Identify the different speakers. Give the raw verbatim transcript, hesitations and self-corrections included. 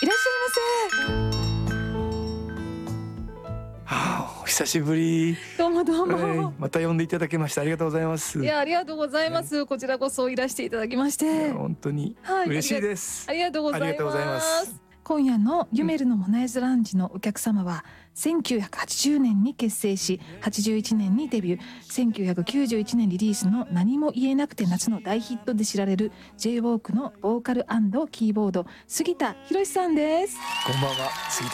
Speaker 1: いらっしゃいませ。
Speaker 2: はあ、お久しぶり。
Speaker 1: どうもどうも、
Speaker 2: えーまた呼んでいただきましてありがとうございます。
Speaker 1: いやありがとうございます、こちらこそいらしていただきまし
Speaker 2: いや
Speaker 1: て
Speaker 2: 本当に
Speaker 1: はい
Speaker 2: 嬉しいです。
Speaker 1: ありがとうございます。
Speaker 2: ありがとうございます。
Speaker 1: 今夜のユメルのモナエズランジのお客様はせんきゅうひゃくはちじゅうねんに結成しはちじゅういちねんにデビュー、せんきゅうひゃくきゅうじゅういちねんリリースの何も言えなくて夏の大ヒットで知られる ジェイウォーク のボーカル&キーボード杉田博さんです。
Speaker 2: こんばんは、杉